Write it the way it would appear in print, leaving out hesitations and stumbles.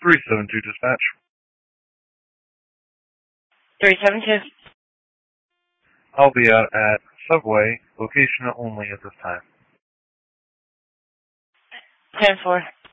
372 dispatch. 372. I'll be out at Subway, location only at this time. 10-4.